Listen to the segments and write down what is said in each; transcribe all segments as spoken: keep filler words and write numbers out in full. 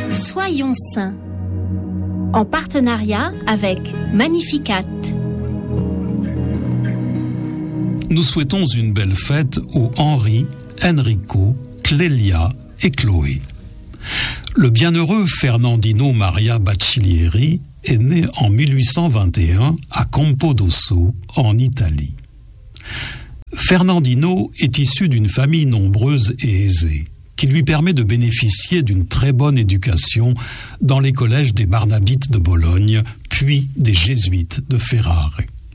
Soyons saints, en partenariat avec Magnificat. Nous souhaitons une belle fête aux Henri, Enrico, Clélia et Chloé. Le bienheureux Fernandino Maria Baccellieri est né en mille huit cent vingt et un à Campodosso, en Italie. Fernandino est issu d'une famille nombreuse et aisée, qui lui permet de bénéficier d'une très bonne éducation dans les collèges des Barnabites de Bologne, puis des Jésuites de Ferrare.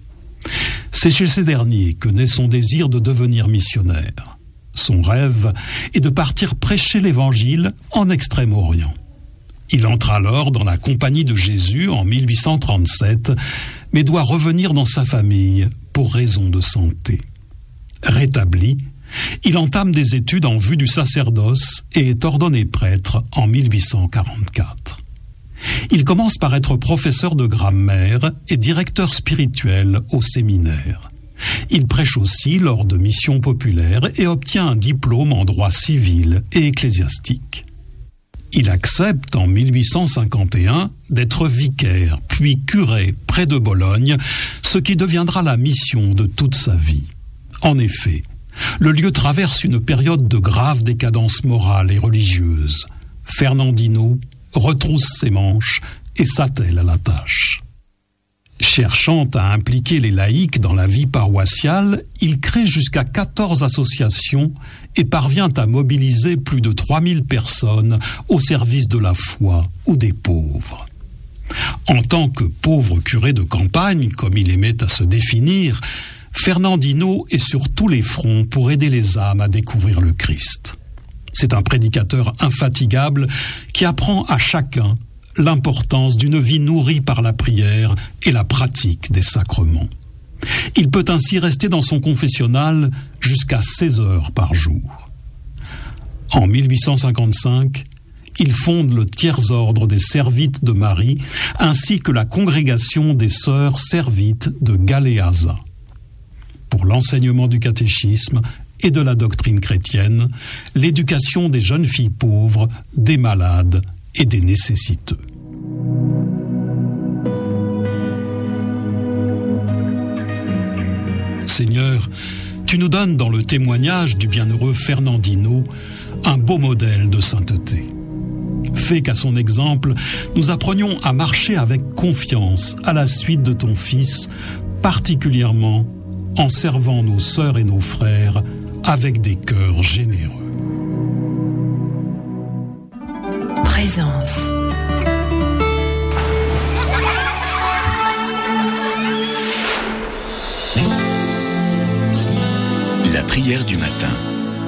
C'est chez ces derniers que naît son désir de devenir missionnaire. Son rêve est de partir prêcher l'Évangile en Extrême-Orient. Il entre alors dans la Compagnie de Jésus en mille huit cent trente-sept, mais doit revenir dans sa famille pour raison de santé. Rétabli, il entame des études en vue du sacerdoce et est ordonné prêtre en mille huit cent quarante-quatre. Il commence par être professeur de grammaire et directeur spirituel au séminaire. Il prêche aussi lors de missions populaires et obtient un diplôme en droit civil et ecclésiastique. Il accepte en mille huit cent cinquante et un d'être vicaire puis curé près de Bologne, ce qui deviendra la mission de toute sa vie. En effet, le lieu traverse une période de grave décadence morale et religieuse. Fernandino retrousse ses manches et s'attelle à la tâche. Cherchant à impliquer les laïcs dans la vie paroissiale, il crée jusqu'à quatorze associations et parvient à mobiliser plus de trois mille personnes au service de la foi ou des pauvres. En tant que pauvre curé de campagne, comme il aimait à se définir, Fernandino est sur tous les fronts pour aider les âmes à découvrir le Christ. C'est un prédicateur infatigable qui apprend à chacun l'importance d'une vie nourrie par la prière et la pratique des sacrements. Il peut ainsi rester dans son confessionnal jusqu'à seize heures par jour. En mille huit cent cinquante-cinq, il fonde le Tiers-Ordre des Servites de Marie ainsi que la Congrégation des Sœurs Servites de Galeazza. Pour l'enseignement du catéchisme et de la doctrine chrétienne, l'éducation des jeunes filles pauvres, des malades et des nécessiteux. Seigneur, tu nous donnes dans le témoignage du bienheureux Fernandino un beau modèle de sainteté. Fais qu'à son exemple, nous apprenions à marcher avec confiance à la suite de ton Fils, particulièrement en servant nos sœurs et nos frères avec des cœurs généreux. Présence. La prière du matin.